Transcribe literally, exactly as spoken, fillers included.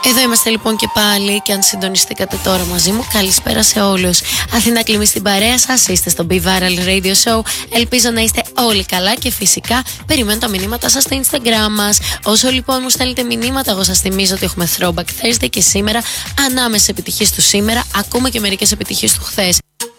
Εδώ είμαστε λοιπόν και πάλι και αν συντονιστήκατε τώρα μαζί μου, καλησπέρα σε όλους. Αθηνά Κλίμη στην παρέα σας, είστε στο Be Viral Radio Show. Ελπίζω να είστε όλοι καλά και φυσικά περιμένω τα μηνύματα σας στο Instagram μας. Όσο λοιπόν μου στέλνετε μηνύματα, εγώ σας θυμίζω ότι έχουμε Throwback Thursday και σήμερα ανάμεσα επιτυχίες του σήμερα, ακόμα και μερικές επιτυχίες του χθες.